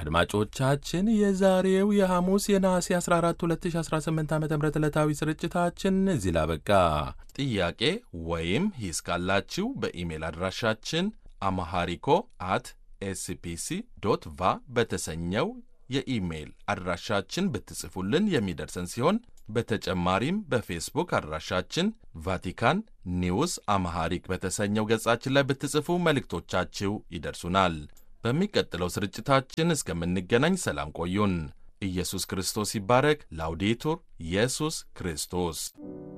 አድማጮቻችን የዛሬው የሐሙስ የነሐሴ 14 2018 ዓ.ም ዕለታዊ ስርጭታችን እዚህ ላይ አበቃ። ጥያቄ ወይም ሂስ ካላችሁ በኢሜል አድራሻችን አማሃሪኮ አት ኤስፒሲ ዶት ቫ በተሰኘው የኢሜል አድራሻችን ብትጽፉልን የሚደርሰን ሲሆን በተጨማሪም በፌስቡክ አድራሻችን ቫቲካን ኒውስ አማሃሪክ በተሰኘው ገጻችን ላይ ብትጽፉ መልእክቶቻችሁ ይደርሱናል። በሚቀጥለው ስርጭታችን እስከምንገናኝ ሰላም ቆዩን። ኢየሱስ ክርስቶስ ይባረክ። ላውዴቱር ኢየሱስ ክርስቶስ